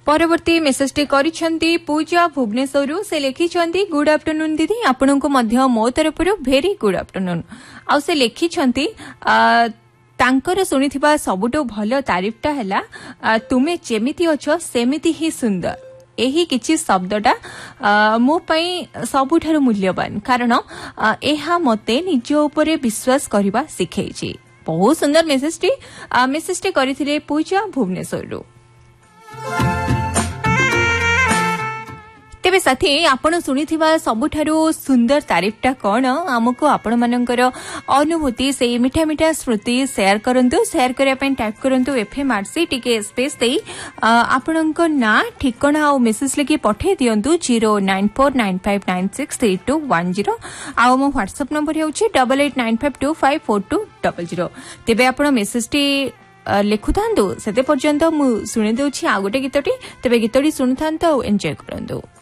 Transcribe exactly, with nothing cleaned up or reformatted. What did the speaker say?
परवर्ती message T करिसेंती पूजा भुवनेश्वर से लिखिछंती good afternoon दीदी आपन को मध्य मो तरफ भेरी गुड आफ्टरनून आ से लिखिछंती तांकर सुनिथिबा सबुटो भलो तारीफटा हैला तुमे जेमिति अछो सेमिति ही सुंदर एही किछि शब्दटा मो पई सबुठारु मूल्यवान कारण एहा मते निज उपरे विश्वास करबा सिखैछि। बहुत सुंदर मेसेज टी मेसेज टी करिथिले पूजा भुवनेश्वर। तेबे साथी आपण सुनिथिबा सबुठारु सुंदर तारीफटा कोन हमको आपण मानकर अनुभूति से मिठा मिठा स्मृति शेयर करंतु शेयर करिया पे टाइप करंतु एफएमआरसी टिके स्पेस देई आपणको ना ठिकाना और मेसेज लेके पठे दियंतु zero nine four nine five nine six three to one zero आ मो WhatsApp number हेउची double eight nine five to five four to double zero. तेबे आपण मेसेज टी लिखुथांतु सेते पर्यंत मु सुनि देउछि आ गोटे गीतटी तेबे गीतटी सुनुथांतु एन्जॉय करंतु।